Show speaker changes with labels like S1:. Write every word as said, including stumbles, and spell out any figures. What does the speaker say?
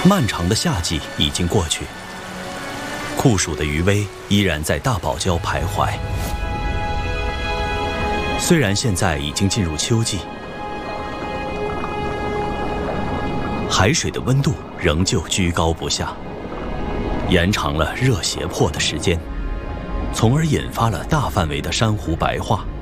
S1: 漫长的夏季已经过去，酷暑的余威依然在大堡礁徘徊。虽然现在已经进入秋季，海水的温度仍旧居高不下，延长了热胁迫的时间，从而引发了大范围的珊瑚白化。